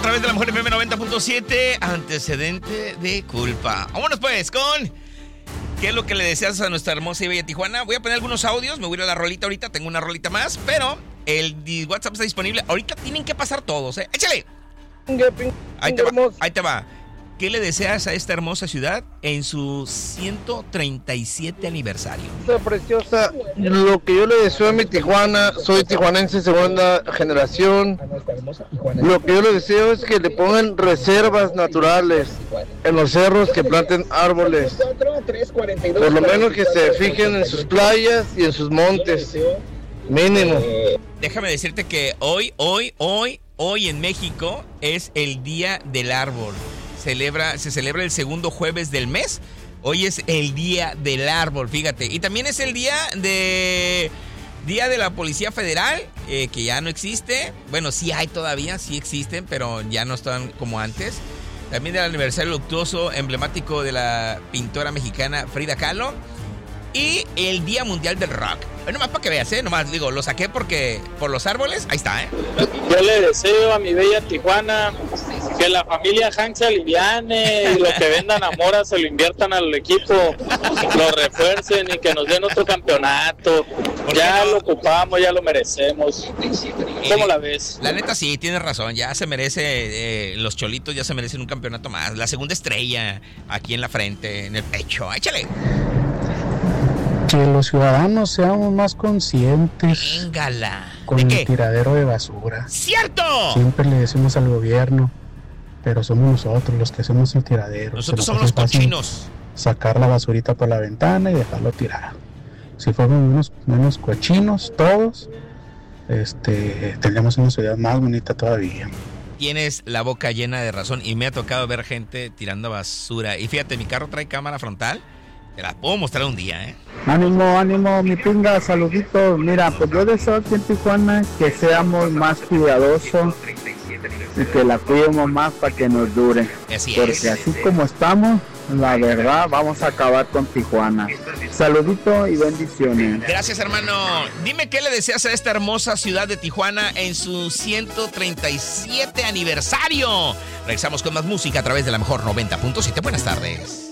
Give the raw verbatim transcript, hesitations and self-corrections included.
a través de la Mujer F M noventa punto siete. Antecedente de culpa. Vámonos pues con... ¿Qué es lo que le deseas a nuestra hermosa y bella Tijuana? Voy a poner algunos audios, me voy a ir a la rolita ahorita, tengo una rolita más, pero el WhatsApp está disponible. Ahorita tienen que pasar todos, ¿eh? ¡Échale! Ahí te va, ahí te va. ¿Qué le deseas a esta hermosa ciudad en su ciento treinta y siete aniversario? Preciosa, lo que yo le deseo a mi Tijuana, soy tijuanense segunda generación. Lo que yo le deseo es que le pongan reservas naturales en los cerros, que planten árboles. Por lo menos que se fijen en sus playas y en sus montes. Mínimo. Déjame decirte que hoy, hoy, hoy, hoy en México es el Día del Árbol. Celebra, se celebra el segundo jueves del mes. Hoy es el Día del Árbol, fíjate. Y también es el día de Día de la Policía Federal, eh, que ya no existe. Bueno, sí hay todavía, sí existen, pero ya no están como antes. También del aniversario luctuoso emblemático de la pintora mexicana Frida Kahlo. Y el Día Mundial del Rock. Bueno, nomás para que veas, ¿eh? Nomás digo, lo saqué porque por los árboles, ahí está, ¿eh? Yo le deseo a mi bella Tijuana que la familia Hank se aliviane y lo que vendan a Mora se lo inviertan al equipo, lo refuercen y que nos den otro campeonato. Ya lo ocupamos, ya lo merecemos. ¿Cómo la ves? La neta sí, tienes razón, ya se merece, eh, los Cholitos ya se merecen un campeonato más. La segunda estrella aquí en la frente, en el pecho. ¡Échale! Que los ciudadanos seamos más conscientes. Véngala. Con ¿De el qué? tiradero de basura. ¡Cierto! Siempre le decimos al gobierno, pero somos nosotros los que hacemos el tiradero. Nosotros Se somos nos los hace fácil cochinos. Sacar la basurita por la ventana y dejarlo tirado. Si fuéramos menos, menos cochinos todos, este, tendríamos una ciudad más bonita todavía. Tienes la boca llena de razón y me ha tocado ver gente tirando basura. Y fíjate, mi carro trae cámara frontal. Te la puedo mostrar un día, ¿eh? Ánimo, ánimo, mi pinga, saluditos. Mira, pues yo deseo aquí en Tijuana que seamos más cuidadosos y que la cuidemos más para que nos dure. Así Porque es. así como estamos, la verdad, vamos a acabar con Tijuana. Saluditos y bendiciones. Gracias, hermano. Dime qué le deseas a esta hermosa ciudad de Tijuana en su ciento treinta y siete aniversario. Regresamos con más música a través de la Mejor noventa punto siete. Buenas tardes.